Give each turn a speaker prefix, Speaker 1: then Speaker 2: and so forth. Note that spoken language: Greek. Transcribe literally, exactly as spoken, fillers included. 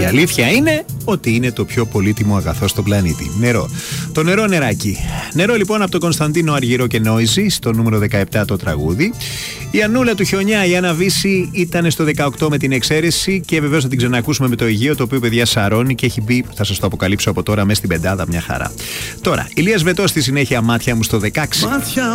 Speaker 1: αλήθεια είναι ότι είναι το πιο πολύτιμο αγαθό στον πλανήτη. Νερό. Το νερό νεράκι. Νερό λοιπόν από τον Κωνσταντίνο Αργυρό και Νόιζη, στο νούμερο δεκαεπτά το τραγούδι. Η Ανούλα του Χιονιά, η Άννα Βύση, ήταν στο δεκαοκτώ με την εξαίρεση και βεβαίως θα την ξανακούσουμε με το Αιγαίο, το οποίο παιδιά σαρώνει και έχει μπει, θα σας το αποκαλύψω από τώρα, μέσα στην πεντάδα, μια χαρά. Τώρα, Ηλίας Βετός στη συνέχεια, μάτια μου στο δεκαέξι.
Speaker 2: Μάτια